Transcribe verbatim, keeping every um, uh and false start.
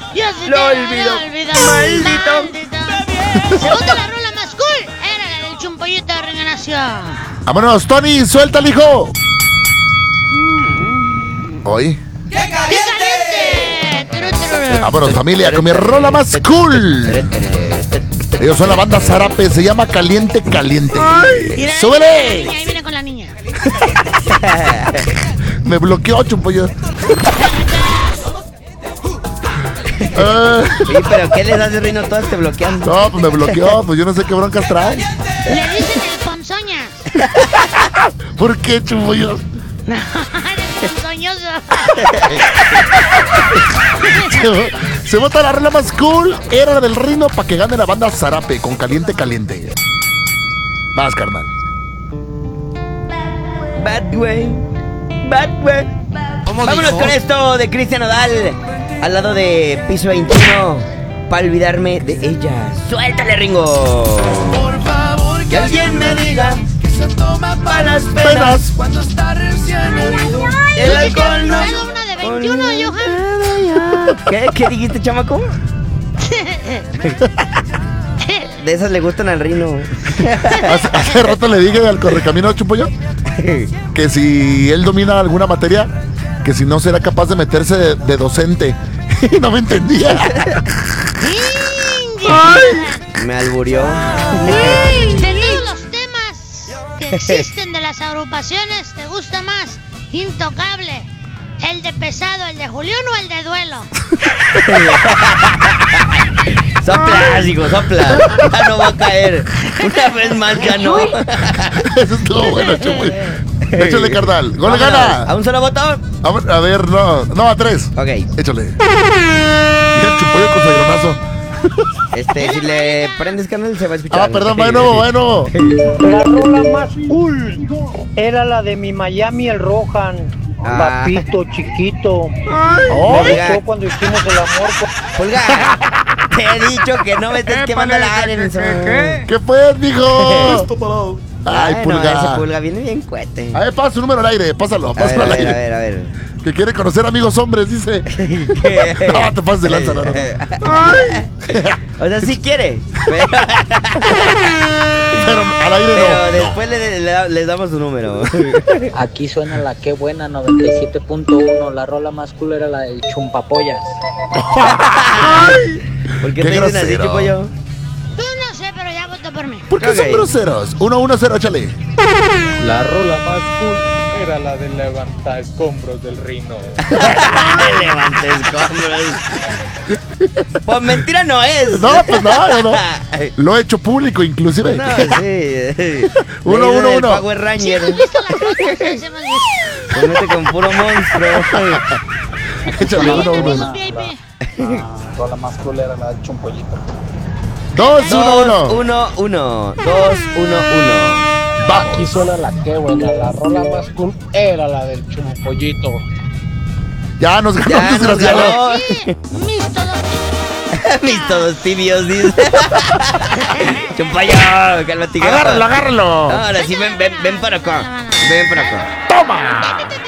Yo sí Lo te olvido. olvido. Maldito. Maldito. Segunda la rola más cool era la del Chumpollito de Ringanacio. Vámonos, Tony, suelta el hijo. Hoy. ¡Qué caliente! Turu, turu. Vámonos, familia, con mi rola más cool. Ellos son la banda Zarape, se llama Caliente Caliente. Mira, ¡Súbele! Ahí viene, ahí viene con la niña. Me bloqueó, Chumpollo. Ah, Sí, pero ¿qué les hace, Rino? Todas te bloquean. no, pues me bloqueó, pues yo no sé qué broncas trae. Le dicen el ponzoña. ¿Por qué, Chumpollo? No, eres ponzoñoso. Se, se vota la rola más cool. Era la del Rino para que gane la banda Zarape con Caliente Caliente. Vas, carnal. Bad way. Bad way. Vámonos con esto de Cristian Nodal. Al lado de Piso veintiuno. Para olvidarme de ella. Suéltale, Ringo. Por favor, Que alguien me diga que se toma para las Penas. penas. cuando está recién herido. El alcohol no. Traigo una de veintiuno, Johan. ¿Qué? ¿Qué dijiste, chamaco? De esas le gustan al Rino. Hace, hace rato le dije al correcamino Chumpollo que si él domina alguna materia, que si no será capaz de meterse de, de docente. Y no me entendía. Me alburió. De todos los temas que existen de las agrupaciones, ¿te gusta más Intocable, el de Pesado, el de Julián o el de Duelo? Sopla, hijo, sopla. Ya no va a caer. Una vez más ya no. Eso estuvo bueno, Chumpollo. Échale, carnal. Gol Vámonos. gana. ¿A un solo botón? A ver, a ver, no, no, a tres. Ok. Échale. Y el Chumpollo con su aeronazo. Este, si le prendes canal se va a escuchar. Ah, perdón, va de nuevo, va de nuevo. La rola más cool era la de mi Miami el Rohan. Ah. Papito chiquito. Oh, Me gustó cuando hicimos el amor. Pulga, te he dicho que no me estés quemando el aire en eso. ¿qué fue, mijo? Ay, Ay, no, ese Pulga. Pulga viene bien cuete. A ver, pasa su número al aire, pásalo, A ver, pásalo a al ver, a aire. ver, a ver. Que quiere conocer amigos hombres, dice. ¿Qué? No, te pases de lanza, no, no. O sea, sí quiere. Pero, Pero al aire pero no. después le- le- les damos su número. Aquí suena la que buena noventa y siete punto uno. La rola más cool era la del Chumpapollas. ¿Por qué Qué te dicen así, grosero. Chupollo? Tú no sé, pero ya voto por mí. ¿Por qué Ok. son groseros? uno uno cero, échale. La rola más cool era la de levanta escombros del Rino. Levante escombros. Pues mentira no es. No, pues no, no, no. Lo he hecho público, inclusive. No, sí. Uno, Le dicen uno, el uno. Power Sí, Ranger. hemos visto las fotos, sí, hemos visto. Se mete con puro monstruo. Échale, uno, uno, Amigos uno. V I P. La rola más cool era la del Chumpollito. Dos, uno, Dos, uno. uno, uno. Dos, uno, uno. Aquí suena la que buena. La rola más cool era la del Chumpollito. Ya nos ganó, Ya nos desgraciado. ganó. Sí, mis todos. Mis todos tibios, dice. Chumpayo, cálmate. Agárralo, agárralo. Ahora sí, ven, ven, ven para acá. Ven para acá. Toma.